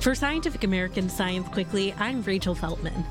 For Scientific American Science Quickly, I'm Rachel Feltman.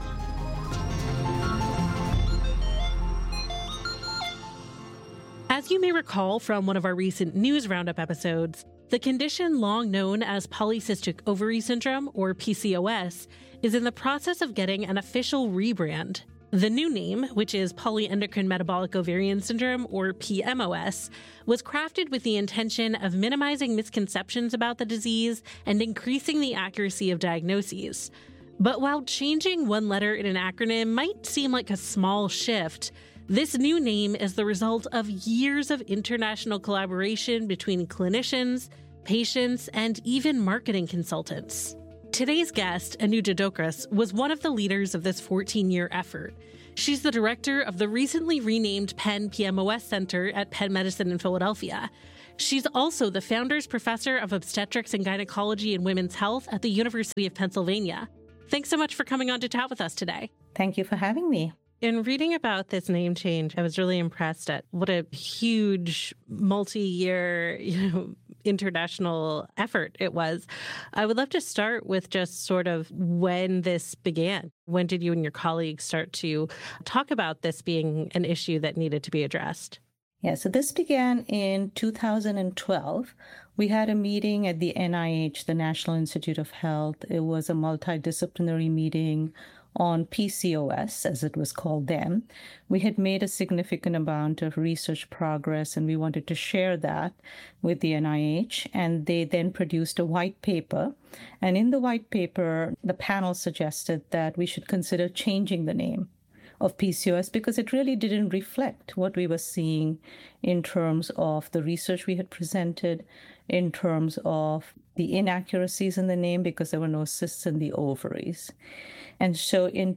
As you may recall from one of our recent News Roundup episodes, the condition long known as polycystic ovary syndrome, or PCOS, is in the process of getting an official rebrand. The new name, which is polyendocrine metabolic ovarian syndrome, or PMOS, was crafted with the intention of minimizing misconceptions about the disease and increasing the accuracy of diagnoses. But while changing one letter in an acronym might seem like a small shift, this new name is the result of years of international collaboration between clinicians, patients, and even marketing consultants. Today's guest, Anuja Dokras, was one of the leaders of this 14-year effort. She's the director of the recently renamed Penn PMOS Center at Penn Medicine in Philadelphia. She's also the Founders Professor of Obstetrics and Gynecology and Women's Health at the University of Pennsylvania. Thanks so much for coming on to chat with us today. Thank you for having me. In reading about this name change, I was really impressed at what a huge multi-year, international effort it was. I would love to start with just sort of when this began. When did you and your colleagues start to talk about this being an issue that needed to be addressed? Yeah, so this began in 2012. We had a meeting at the NIH, the National Institute of Health. It was a multidisciplinary meeting on PCOS, as it was called then. We had made a significant amount of research progress, and we wanted to share that with the NIH. And they then produced a white paper. And in the white paper, the panel suggested that we should consider changing the name of PCOS because it really didn't reflect what we were seeing in terms of the research we had presented, in terms of the inaccuracies in the name because there were no cysts in the ovaries. And so in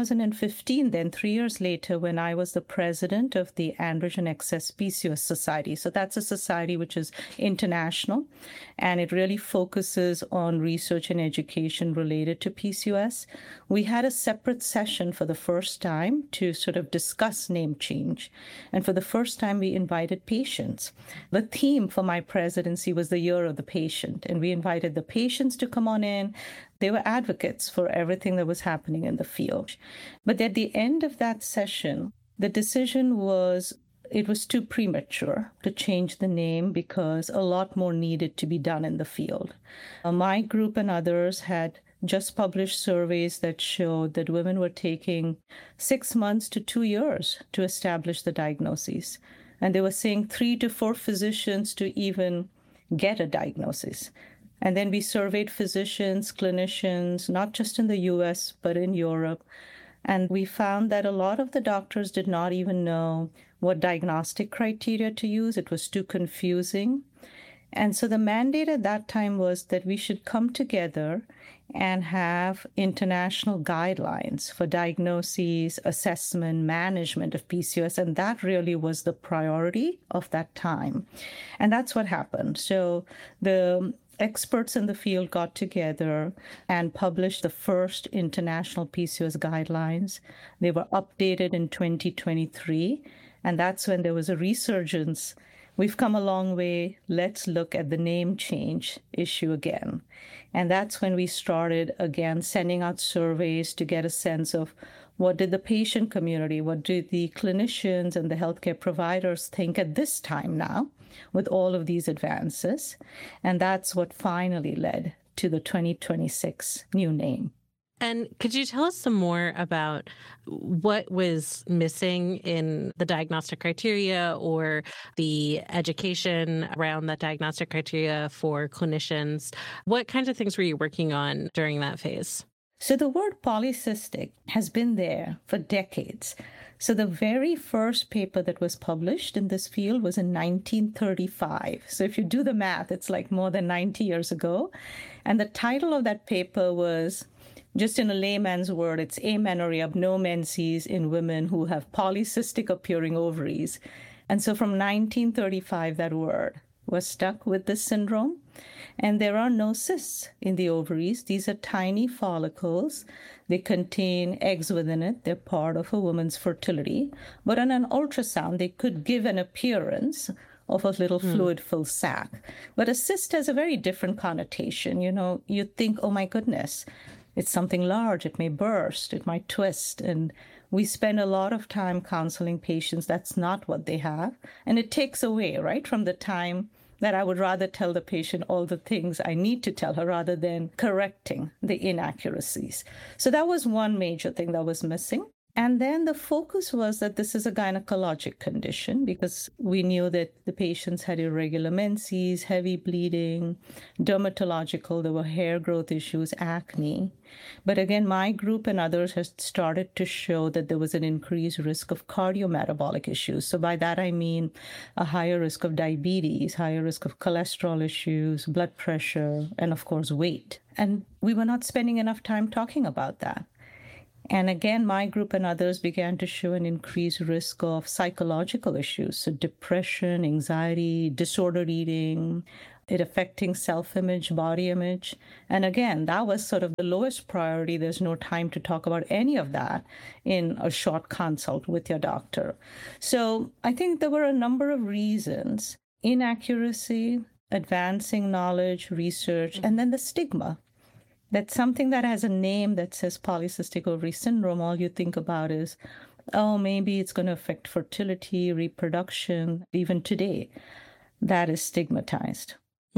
2015, then 3 years later, when I was the president of the Androgen Excess PCOS Society, so that's a society which is international, and it really focuses on research and education related to PCOS, we had a separate session for the first time to sort of discuss name change. And for the first time, we invited patients. The theme for my presidency was the Year of the Patient, and we invited the patients to come on in. They were advocates for everything that was happening in the field. But at the end of that session, the decision was it was too premature to change the name because a lot more needed to be done in the field. My group and others had just published surveys that showed that women were taking 6 months to 2 years to establish the diagnoses. And they were seeing 3 to 4 physicians to even get a diagnosis. And then we surveyed physicians, clinicians, not just in the US, but in Europe. And we found that a lot of the doctors did not even know what diagnostic criteria to use. It was too confusing. And so the mandate at that time was that we should come together and have international guidelines for diagnoses, assessment, management of PCOS. And that really was the priority of that time. And that's what happened. So the experts in the field got together and published the first international PCOS guidelines. They were updated in 2023, and that's when there was a resurgence. We've come a long way. Let's look at the name change issue again. And that's when we started again sending out surveys to get a sense of what did the patient community, what did the clinicians and the healthcare providers think at this time now with all of these advances. And that's what finally led to the 2026 new name. And could you tell us some more about what was missing in the diagnostic criteria or the education around that diagnostic criteria for clinicians? What kinds of things were you working on during that phase? So the word polycystic has been there for decades. So the very first paper that was published in this field was in 1935. So if you do the math, it's like more than 90 years ago. And the title of that paper was, just in a layman's word, it's amenorrhea, no menses in women who have polycystic appearing ovaries. And so from 1935, that word was stuck with this syndrome. And there are no cysts in the ovaries. These are tiny follicles. They contain eggs within it. They're part of a woman's fertility. But on an ultrasound, they could give an appearance of a little fluid-filled sac. But a cyst has a very different connotation. You think, oh my goodness, it's something large. It may burst. It might twist. And we spend a lot of time counseling patients. That's not what they have. And it takes away, right, from the time that I would rather tell the patient all the things I need to tell her rather than correcting the inaccuracies. So that was one major thing that was missing. And then the focus was that this is a gynecologic condition because we knew that the patients had irregular menses, heavy bleeding, dermatological, there were hair growth issues, acne. But again, my group and others have started to show that there was an increased risk of cardiometabolic issues. So by that, I mean a higher risk of diabetes, higher risk of cholesterol issues, blood pressure, and of course, weight. And we were not spending enough time talking about that. And again, my group and others began to show an increased risk of psychological issues, so depression, anxiety, disordered eating, it affecting self-image, body image. And again, that was sort of the lowest priority. There's no time to talk about any of that in a short consult with your doctor. So I think there were a number of reasons: inaccuracy, advancing knowledge, research, and then the stigma. That's something that has a name that says polycystic ovary syndrome. All you think about is, oh, maybe it's going to affect fertility, reproduction. Even today, that is stigmatized.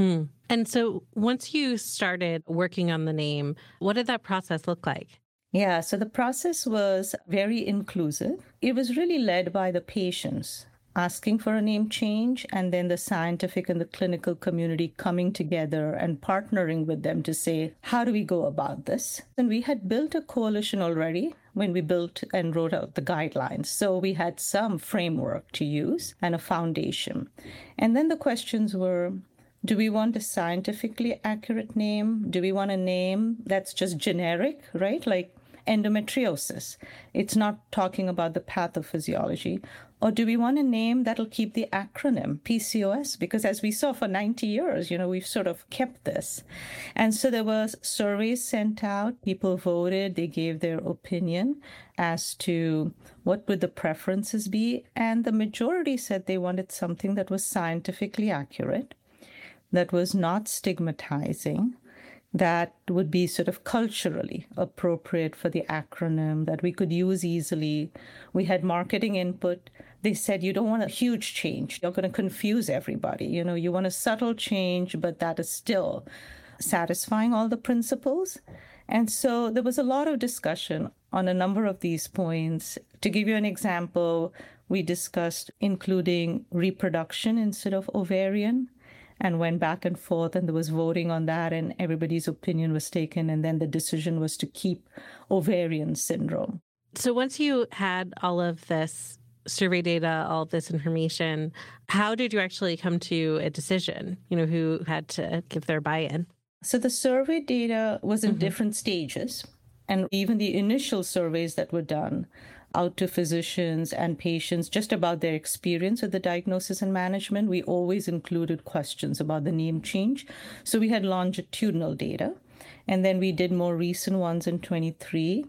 And so once you started working on the name, what did that process look like? Yeah, so the process was very inclusive. It was really led by the patients asking for a name change, and then the scientific and the clinical community coming together and partnering with them to say, how do we go about this? And we had built a coalition already when we built and wrote out the guidelines. So we had some framework to use and a foundation. And then the questions were, do we want a scientifically accurate name? Do we want a name that's just generic, right? Like endometriosis. It's not talking about the pathophysiology. Or do we want a name that'll keep the acronym PCOS? Because as we saw for 90 years, we've sort of kept this. And so there was surveys sent out. People voted. They gave their opinion as to what would the preferences be. And the majority said they wanted something that was scientifically accurate, that was not stigmatizing, that would be sort of culturally appropriate for the acronym, that we could use easily. We had marketing input. They said, you don't want a huge change. You're going to confuse everybody. You want a subtle change, but that is still satisfying all the principles. And so there was a lot of discussion on a number of these points. To give you an example, we discussed including reproduction instead of ovarian, and went back and forth, and there was voting on that, and everybody's opinion was taken, and then the decision was to keep ovarian syndrome. So once you had all of this survey data, all of this information, how did you actually come to a decision? Who had to give their buy-in? So the survey data was in different stages, and even the initial surveys that were done out to physicians and patients just about their experience with the diagnosis and management, we always included questions about the name change. So we had longitudinal data, and then we did more recent ones in 23,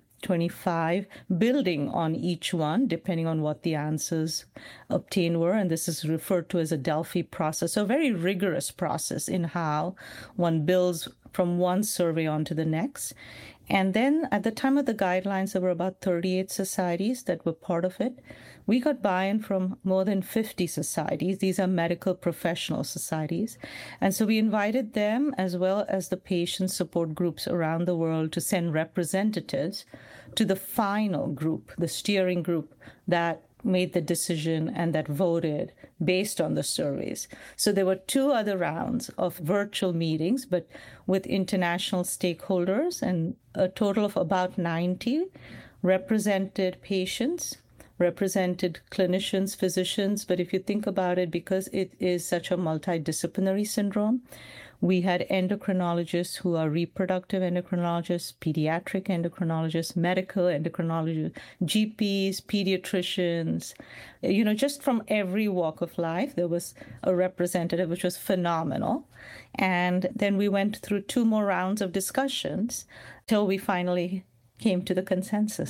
25, building on each one, depending on what the answers obtained were. And this is referred to as a Delphi process, so a very rigorous process in how one builds from one survey onto the next. And then at the time of the guidelines, there were about 38 societies that were part of it. We got buy-in from more than 50 societies. These are medical professional societies. And so we invited them, as well as the patient support groups around the world, to send representatives to the final group, the steering group that made the decision and that voted based on the surveys. So there were 2 other rounds of virtual meetings, but with international stakeholders, and a total of about 90 represented patients, represented clinicians, physicians. But if you think about it, because it is such a multidisciplinary syndrome, we had endocrinologists who are reproductive endocrinologists, pediatric endocrinologists, medical endocrinologists, GPs, pediatricians, just from every walk of life. There was a representative, which was phenomenal. And then we went through 2 more rounds of discussions till we finally came to the consensus.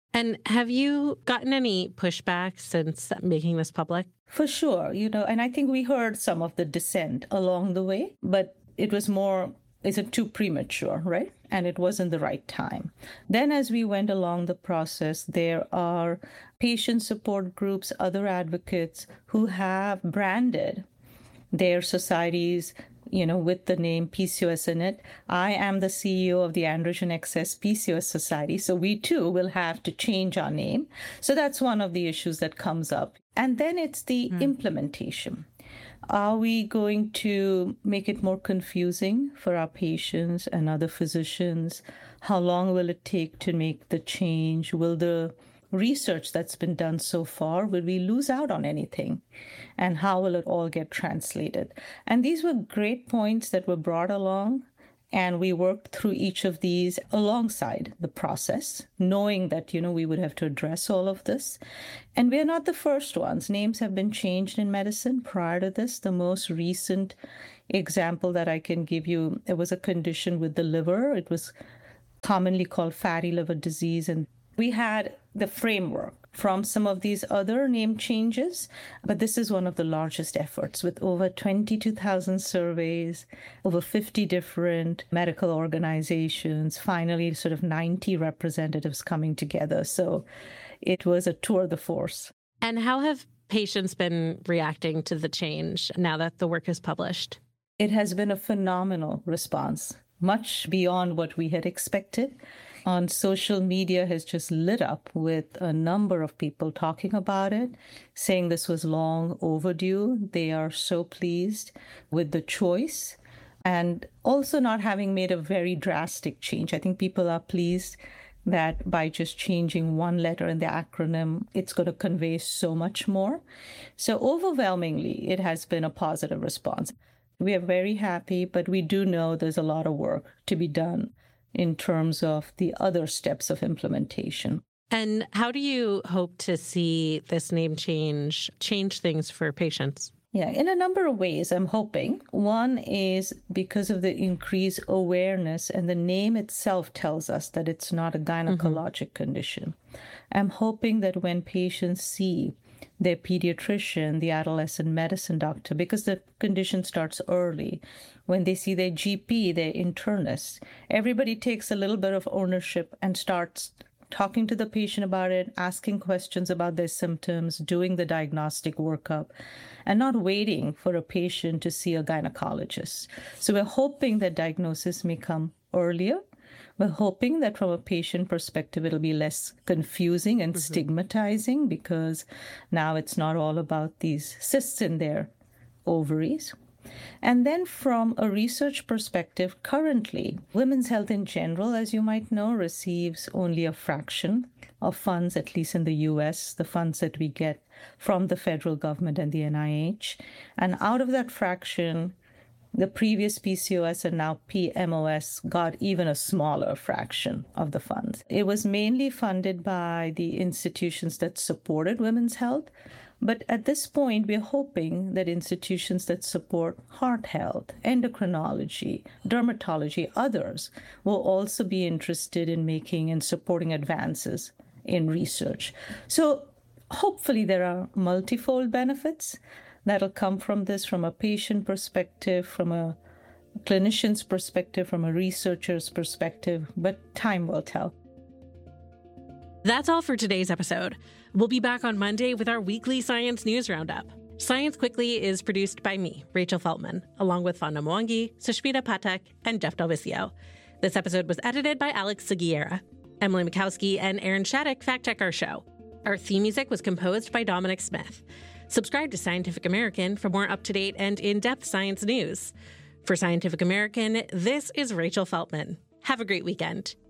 And have you gotten any pushback since making this public? For sure, and I think we heard some of the dissent along the way, but it was more, is it too premature, right? And it wasn't the right time. Then as we went along the process, there are patient support groups, other advocates who have branded their societies, with the name PCOS in it. I am the CEO of the Androgen Excess PCOS Society, so we too will have to change our name. So that's one of the issues that comes up. And then it's the implementation. Are we going to make it more confusing for our patients and other physicians? How long will it take to make the change? Will the research that's been done so far, will we lose out on anything? And how will it all get translated? And these were great points that were brought along. And we worked through each of these alongside the process, knowing that, we would have to address all of this. And we're not the first ones. Names have been changed in medicine prior to this. The most recent example that I can give you, it was a condition with the liver. It was commonly called fatty liver disease. And we had the framework from some of these other name changes, but this is one of the largest efforts with over 22,000 surveys, over 50 different medical organizations, finally sort of 90 representatives coming together. So it was a tour de force. And how have patients been reacting to the change now that the work is published? It has been a phenomenal response, much beyond what we had expected. On social media has just lit up with a number of people talking about it, saying this was long overdue. They are so pleased with the choice and also not having made a very drastic change. I think people are pleased that by just changing one letter in the acronym, it's going to convey so much more. So overwhelmingly, it has been a positive response. We are very happy, but we do know there's a lot of work to be done in terms of the other steps of implementation. And how do you hope to see this name change things for patients? Yeah, in a number of ways, I'm hoping. One is because of the increased awareness, and the name itself tells us that it's not a gynecologic condition. I'm hoping that when patients see their pediatrician, the adolescent medicine doctor, because the condition starts early, when they see their GP, their internist, everybody takes a little bit of ownership and starts talking to the patient about it, asking questions about their symptoms, doing the diagnostic workup, and not waiting for a patient to see a gynecologist. So we're hoping that diagnosis may come earlier. We're hoping that from a patient perspective, it'll be less confusing and stigmatizing, because now it's not all about these cysts in their ovaries. And then from a research perspective, currently, women's health in general, as you might know, receives only a fraction of funds, at least in the US, the funds that we get from the federal government and the NIH. And out of that fraction, the previous PCOS and now PMOS got even a smaller fraction of the funds. It was mainly funded by the institutions that supported women's health. But at this point, we're hoping that institutions that support heart health, endocrinology, dermatology, others will also be interested in making and supporting advances in research. So hopefully there are multifold benefits that'll come from this, from a patient perspective, from a clinician's perspective, from a researcher's perspective, but time will tell. That's all for today's episode. We'll be back on Monday with our weekly Science News Roundup. Science Quickly is produced by me, Rachel Feltman, along with Fanda Mwangi, Sushmita Pathak, and Jeff Delvicio. This episode was edited by Alex Seguiera. Emily Mikowski and Aaron Shattuck fact-check our show. Our theme music was composed by Dominic Smith. Subscribe to Scientific American for more up-to-date and in-depth science news. For Scientific American, this is Rachel Feltman. Have a great weekend.